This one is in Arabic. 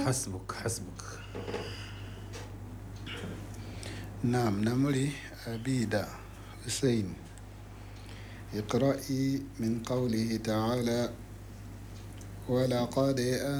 حسبك حسبك. نعم نمري أبيدا حسين اقرأي من قوله تعالى ولقد